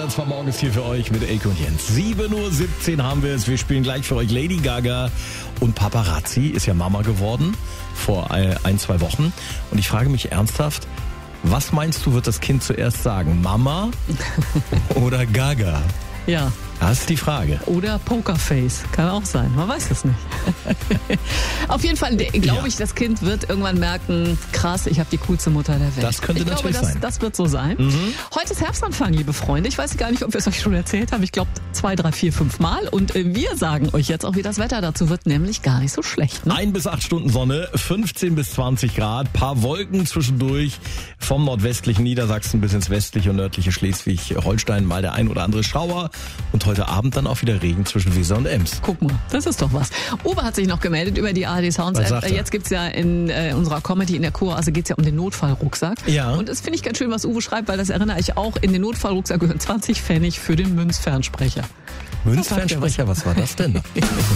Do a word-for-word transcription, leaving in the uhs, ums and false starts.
das war morgens hier für euch mit Elke und Jens. sieben Uhr siebzehn haben wir es. Wir spielen gleich für euch Lady Gaga und Paparazzi. Ist ja Mama geworden vor ein, zwei Wochen. Und ich frage mich ernsthaft, was meinst du, wird das Kind zuerst sagen? Mama oder Gaga? Ja. Das ist die Frage. Oder Pokerface. Kann auch sein. Man weiß es nicht. Auf jeden Fall glaube Ja. ich, das Kind wird irgendwann merken, krass, ich habe die coolste Mutter der Welt. Das könnte ich natürlich glaube, das, sein. das wird so sein. Mhm. Heute ist Herbstanfang, liebe Freunde. Ich weiß gar nicht, ob wir es euch schon erzählt haben. Ich glaube zwei, drei, vier, fünf Mal. Und äh, wir sagen euch jetzt auch, wie das Wetter dazu wird, nämlich gar nicht so schlecht. Ne? Ein bis acht Stunden Sonne, fünfzehn bis zwanzig Grad, paar Wolken zwischendurch vom nordwestlichen Niedersachsen bis ins westliche und nördliche Schleswig-Holstein mal der ein oder andere Schauer und heute Abend dann auch wieder Regen zwischen Weser und Ems. Guck mal, das ist doch was. Uwe hat sich noch gemeldet über die A R D Sounds Was App. sagt er? Jetzt gibt's ja in äh, unserer Comedy in der Kur, also geht's ja um den Notfallrucksack. Ja. Und das finde ich ganz schön, was Uwe schreibt, weil das erinnere ich auch. In den Notfallrucksack gehören zwanzig Pfennig für den Münzfernsprecher. Münzfernsprecher, was war das denn?